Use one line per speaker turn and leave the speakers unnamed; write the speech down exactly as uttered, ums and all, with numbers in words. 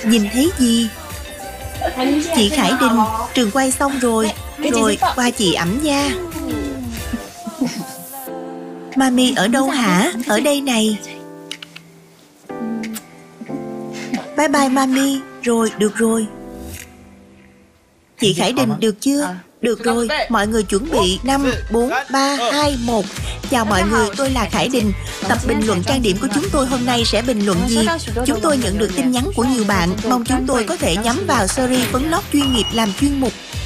Nhìn thấy gì? Chị Khải Đình, trường quay xong rồi. Rồi qua chị ẩm nha. Mami ở đâu hả? Ở đây này. Bye bye Mami. Rồi, được rồi. Chị Khải Đình được chưa? Được rồi, mọi người chuẩn bị. Năm, bốn, ba, hai, một. Chào mọi người, tôi là Khải Đình. Tập bình luận trang điểm của chúng tôi hôm nay sẽ bình luận gì? Chúng tôi nhận được tin nhắn của nhiều bạn, mong chúng tôi có thể nhắm vào series phấn lót chuyên nghiệp làm chuyên mục.